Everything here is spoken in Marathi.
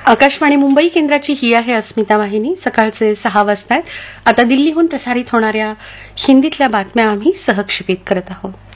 आकाशवाणी मुंबई केंद्राची ही आहे अस्मिता वाहिनी. सकाळचे 6 वाजतायत. आता दिल्लीहून प्रसारित होणाऱ्या हिंदीतल्या बातम्या आम्ही सहक्षेपित करत आहोत.